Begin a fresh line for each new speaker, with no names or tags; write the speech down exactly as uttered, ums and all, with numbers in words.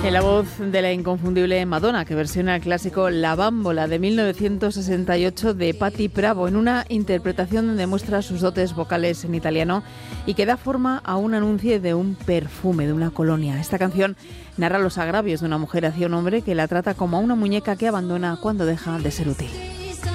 En la voz de la inconfundible Madonna, que versiona el clásico La Bambola de mil novecientos sesenta y ocho de Patti Bravo, en una interpretación donde muestra sus dotes vocales en italiano y que da forma a un anuncio de un perfume, de una colonia. Esta canción narra los agravios de una mujer hacia un hombre que la trata como a una muñeca que abandona cuando deja de ser útil.